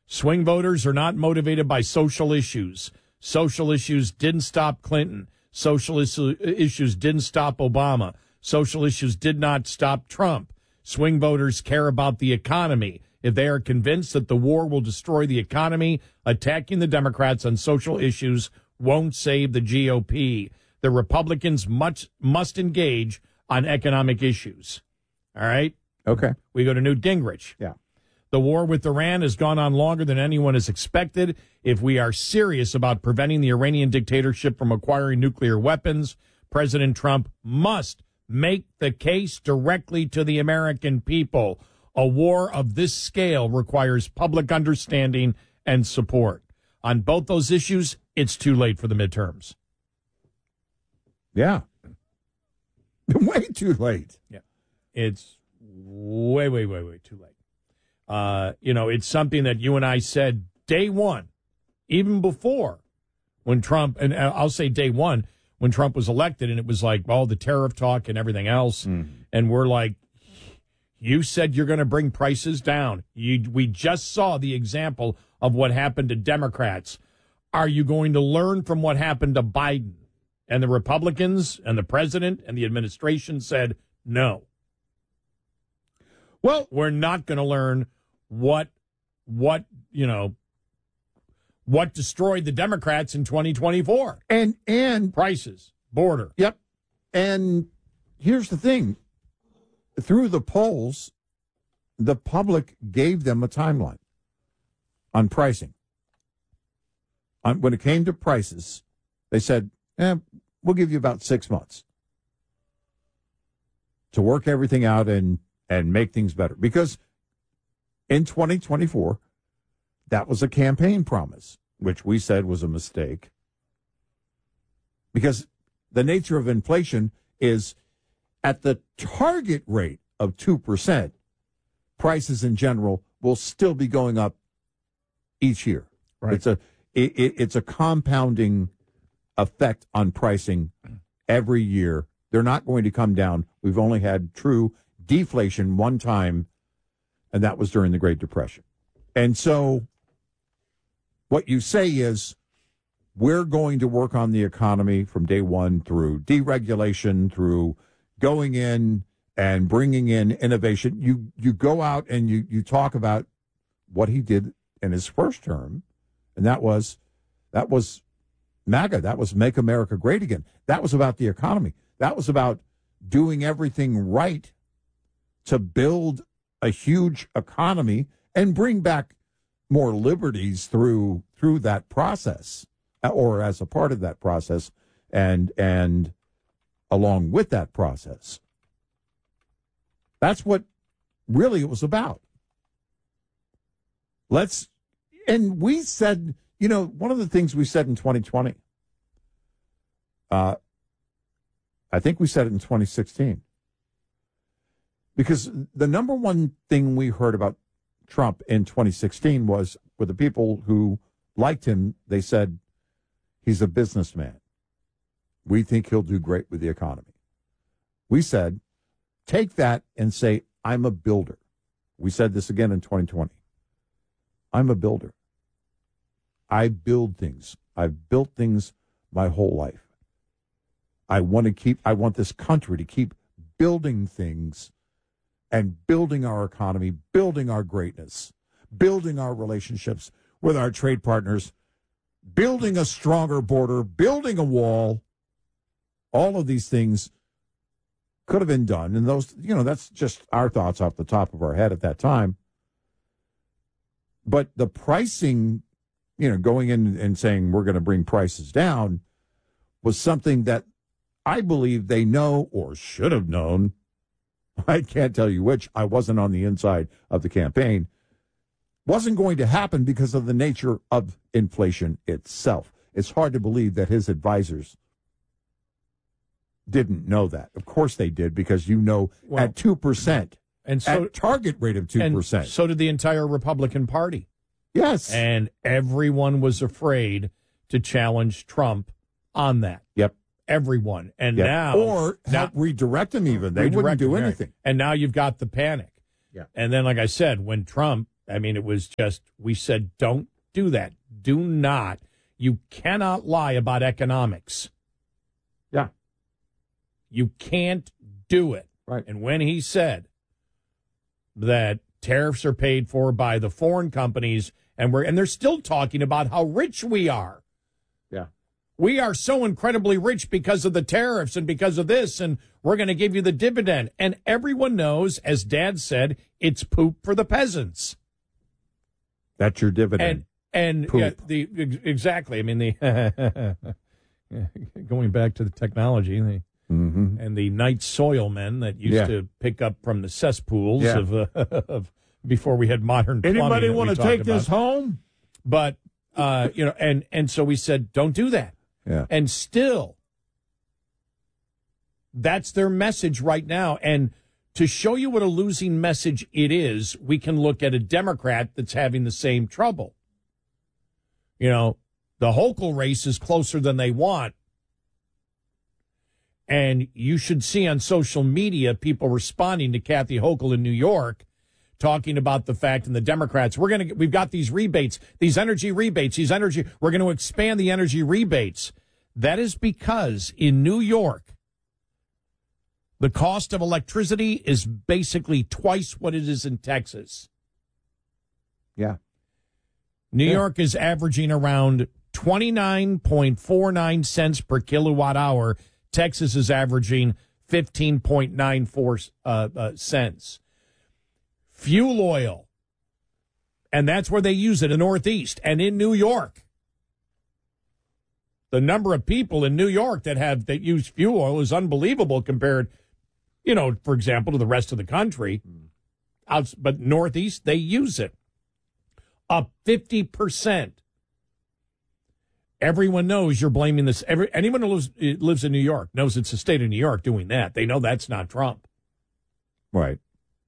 Swing voters are not motivated by social issues. Social issues didn't stop Clinton. Social issues didn't stop Obama. Social issues did not stop Trump. Swing voters care about the economy. If they are convinced that the war will destroy the economy, attacking the Democrats on social issues won't save the GOP. The Republicans must engage on economic issues. All right? Okay. We go to Newt Gingrich. Yeah. The war with Iran has gone on longer than anyone has expected. If we are serious about preventing the Iranian dictatorship from acquiring nuclear weapons, President Trump must make the case directly to the American people. A war of this scale requires public understanding and support. On both those issues, it's too late for the midterms. Yeah. Way too late. Yeah. It's way too late. It's something that you and I said day one, even before when Trump, and I'll say day one, when Trump was elected, and it was like all the tariff talk and everything else. And we're like, you said you're going to bring prices down. We just saw the example of what happened to Democrats. Are you going to learn from what happened to Biden? And the Republicans and the president and the administration said, no. Well, we're not going to learn what destroyed the Democrats in 2024. And prices, border. Yep. And here's the thing. Through the polls, the public gave them a timeline on pricing. When it came to prices, they said, we'll give you about 6 months to work everything out and make things better. Because in 2024, that was a campaign promise, which we said was a mistake. Because the nature of inflation is at the target rate of 2%, prices in general will still be going up each year. Right. It's a compounding effect on pricing every year. They're not going to come down. We've only had true deflation one time, and that was during the Great Depression. And so what you say is we're going to work on the economy from day one through deregulation, through going in and bringing in innovation. You go out and you talk about what he did in his first term, and that was MAGA. That was Make America Great Again. That was about the economy. That was about doing everything right to build a huge economy and bring back more liberties through that process, or as a part of that process, and along with that process. That's what really it was about. And we said, one of the things we said in 2020, I think we said it in 2016, because the number one thing we heard about Trump in 2016 was, with the people who liked him, they said, he's a businessman. We think he'll do great with the economy. We said, take that and say, I'm a builder. We said this again in 2020. I'm a builder. I build things. I've built things my whole life. I want this country to keep building things and building our economy, building our greatness, building our relationships with our trade partners, building a stronger border, building a wall. All of these things could have been done. And those, that's just our thoughts off the top of our head at that time. But the pricing, going in and saying we're going to bring prices down was something that I believe they know or should have known. I can't tell you which. I wasn't on the inside of the campaign. Wasn't going to happen because of the nature of inflation itself. It's hard to believe that his advisors didn't know that. Of course they did, because at 2%, and so, at target rate of 2%. And so did the entire Republican Party. Yes. And everyone was afraid to challenge Trump on that. Yep. Everyone. And yep. now... Or help redirect him even. They wouldn't do anything. And now you've got the panic. Yeah. And then, like I said, when Trump I mean, it was just, we said, don't do that. Do not. You cannot lie about economics. Yeah. You can't do it. Right. And when he said that tariffs are paid for by the foreign companies, and they're still talking about how rich we are. Yeah. We are so incredibly rich because of the tariffs and because of this, and we're going to give you the dividend. And everyone knows, as Dad said, it's poop for the peasants. That's your dividend. And poop. Exactly. I mean, the going back to the technology, and the night soil men that used to pick up from the cesspools of before we had modern plumbing. Anybody want to take this home? But and so we said, don't do that. Yeah. And still, that's their message right now. And to show you what a losing message it is, we can look at a Democrat that's having the same trouble. You know, the Hochul race is closer than they want. And you should see on social media people responding to Kathy Hochul in New York, talking about the fact, and the Democrats, we've got these rebates, these energy rebates, we're going to expand the energy rebates. That is because in New York, the cost of electricity is basically twice what it is in Texas. Yeah. New York is averaging around 29.49 cents per kilowatt hour. Texas is averaging 15.94 cents. Fuel oil, and that's where they use it in the Northeast and in New York. The number of people in New York that use fuel oil is unbelievable compared, for example, to the rest of the country. But Northeast, they use it. Up 50%. Everyone knows you're blaming this. Anyone who lives in New York knows it's the state of New York doing that. They know that's not Trump. Right.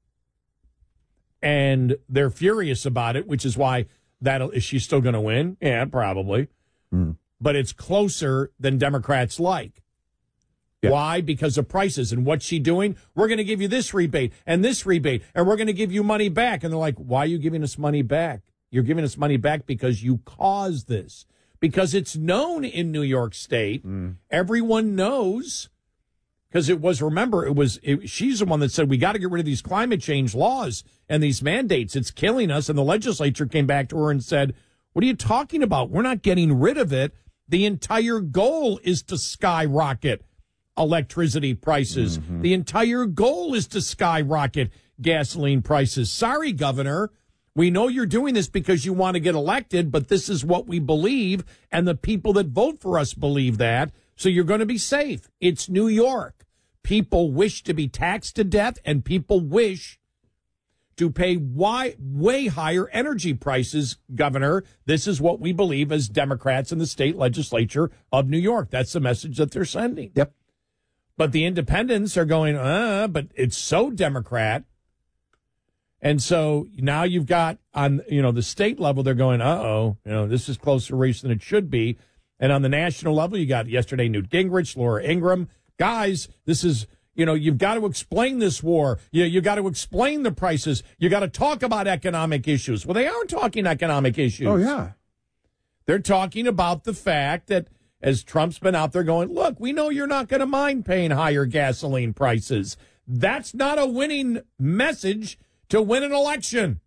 And they're furious about it, which is why is she still going to win? Yeah, probably. But it's closer than Democrats like. Yeah. Why? Because of prices. And what's she doing? We're going to give you this rebate, and we're going to give you money back. And they're like, why are you giving us money back? You're giving us money back because you caused this. Because it's known in New York State. Everyone knows. Because she's the one that said, we got to get rid of these climate change laws and these mandates. It's killing us. And the legislature came back to her and said, what are you talking about? We're not getting rid of it. The entire goal is to skyrocket electricity prices. The entire goal is to skyrocket gasoline prices. Sorry, Governor. We know you're doing this because you want to get elected, but this is what we believe, and the people that vote for us believe that. So you're going to be safe. It's New York. People wish to be taxed to death, and people wish to pay way higher energy prices, Governor. This is what we believe as Democrats in the state legislature of New York. That's the message that they're sending. Yep. But the independents are going, but it's so Democrat. And so now you've got on, the state level, they're going, this is closer race than it should be. And on the national level, you got yesterday Newt Gingrich, Laura Ingraham. Guys, this is, you've got to explain this war. You got to explain the prices. You got to talk about economic issues. Well, they aren't talking economic issues. Oh, yeah. They're talking about the fact that as Trump's been out there going, look, we know you're not going to mind paying higher gasoline prices. That's not a winning message to win an election.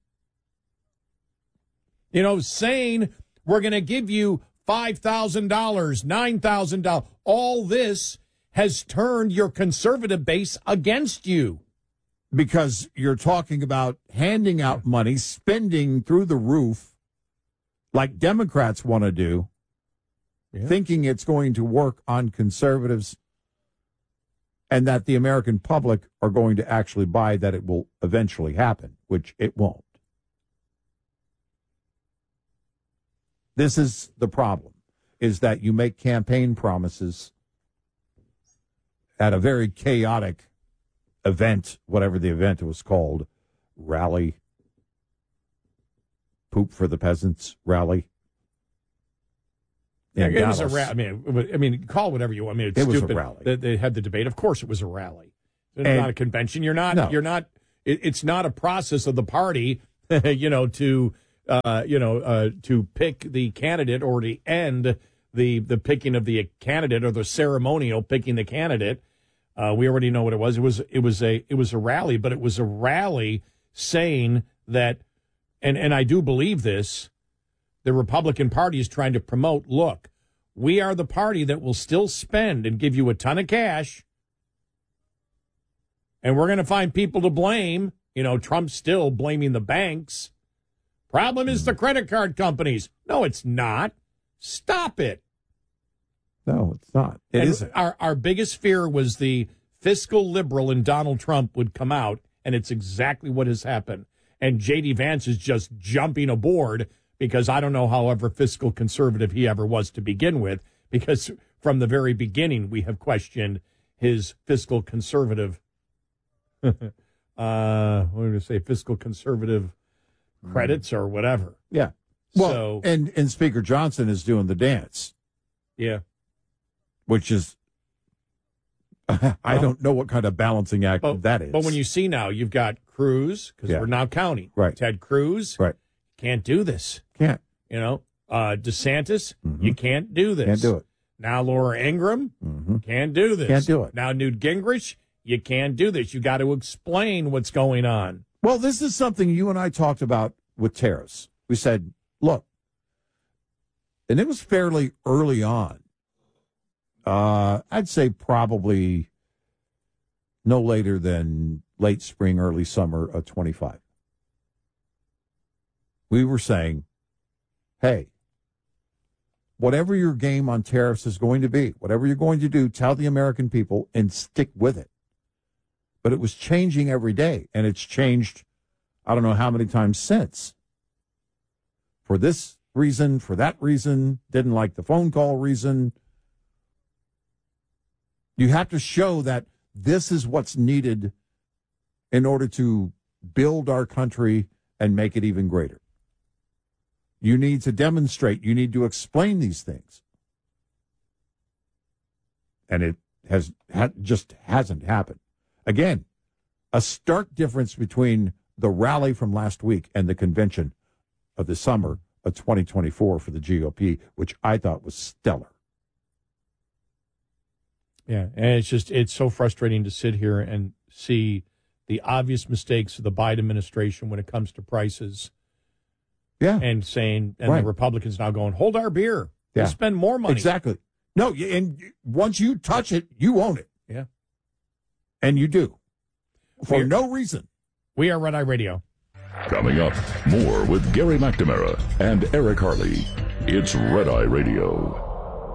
Saying we're going to give you $5,000, $9,000. All this has turned your conservative base against you. Because you're talking about handing out money, spending through the roof, like Democrats want to do, thinking it's going to work on conservatives and that the American public are going to actually buy that it will eventually happen, which it won't. This is the problem, is that you make campaign promises at a very chaotic event, whatever the event was called, rally, poop for the peasants rally. It was a rally. I mean, call it whatever you want. I mean, it's stupid. Was a rally. They had the debate. Of course, it was a rally. It's not a convention. You're not. It's not a process of the party to pick the candidate or to end the picking of the candidate or the ceremonial picking the candidate. We already know what it was. It was a rally, but it was a rally saying that, and I do believe this, the Republican Party is trying to promote, look, we are the party that will still spend and give you a ton of cash, and we're going to find people to blame. Trump's still blaming the banks. Problem is the credit card companies. No, it's not. Stop it. No, it's not. It isn't. Our biggest fear was the fiscal liberal in Donald Trump would come out, and it's exactly what has happened. And J.D. Vance is just jumping aboard because I don't know however fiscal conservative he ever was to begin with, because from the very beginning we have questioned his fiscal conservative, what do we say, fiscal conservative credits or whatever. Yeah. Well, and Speaker Johnson is doing the dance. Yeah. Which is, I don't know what kind of balancing act that is. But when you see now, you've got Cruz, because we're now counting. Right. Ted Cruz. Right. Can't do this. Can't. DeSantis, you can't do this. Can't do it. Now Laura Ingraham, can't do this. Can't do it. Now Newt Gingrich, you can't do this. You got to explain what's going on. Well, this is something you and I talked about with tariffs. We said, look, and it was fairly early on. I'd say probably no later than late spring, early summer of 25. We were saying, hey, whatever your game on tariffs is going to be, whatever you're going to do, tell the American people and stick with it. But it was changing every day, and it's changed I don't know how many times since. For this reason, for that reason, didn't like the phone call reason. You have to show that this is what's needed in order to build our country and make it even greater. You need to demonstrate. You need to explain these things. And it just hasn't happened. Again, a stark difference between the rally from last week and the convention of the summer of 2024 for the GOP, which I thought was stellar. Yeah, and it's so frustrating to sit here and see the obvious mistakes of the Biden administration when it comes to prices. Yeah. And saying, and the Republicans now going, hold our beer. Yeah. We'll spend more money. Exactly. No, and once you touch it, you own it. Yeah. And you do. For no reason. We are Red Eye Radio. Coming up, more with Gary McNamara and Eric Harley. It's Red Eye Radio.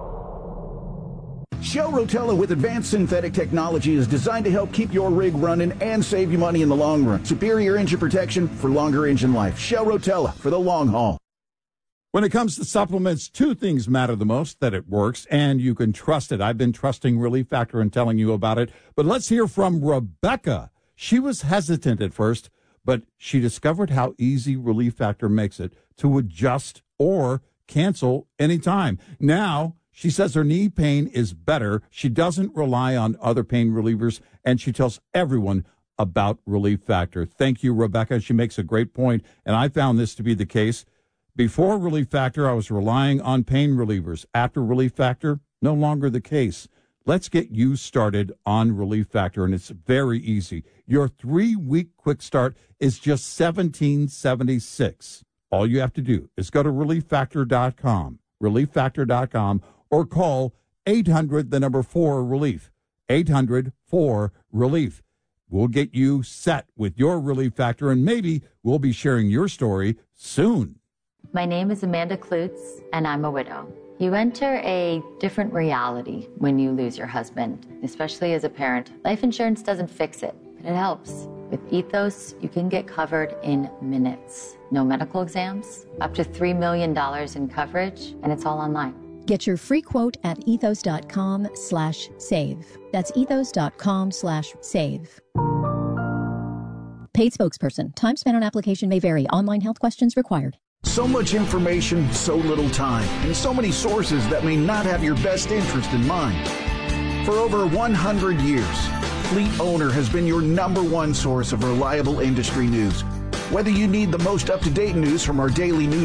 Shell Rotella with advanced synthetic technology is designed to help keep your rig running and save you money in the long run. Superior engine protection for longer engine life. Shell Rotella for the long haul. When it comes to supplements, two things matter the most: that it works and you can trust it. I've been trusting Relief Factor and telling you about it. But let's hear from Rebecca. She was hesitant at first, but she discovered how easy Relief Factor makes it to adjust or cancel anytime. Now, she says her knee pain is better. She doesn't rely on other pain relievers, and she tells everyone about Relief Factor. Thank you, Rebecca. She makes a great point, and I found this to be the case. Before Relief Factor, I was relying on pain relievers. After Relief Factor, no longer the case. Let's get you started on Relief Factor, and it's very easy. Your 3-week quick start is just $17.76. All you have to do is go to ReliefFactor.com, ReliefFactor.com, or call 800-4-RELIEF, 800-4-RELIEF. We'll get you set with your Relief Factor, and maybe we'll be sharing your story soon. My name is Amanda Klutz, and I'm a widow. You enter a different reality when you lose your husband, especially as a parent. Life insurance doesn't fix it, but it helps. With Ethos, you can get covered in minutes. No medical exams, up to $3 million in coverage, and it's all online. Get your free quote at ethos.com/save. That's ethos.com/save. Paid spokesperson. Time spent on application may vary. Online health questions required. So much information, so little time, and so many sources that may not have your best interest in mind. For over 100 years, Fleet Owner has been your #1 source of reliable industry news. Whether you need the most up-to-date news from our daily news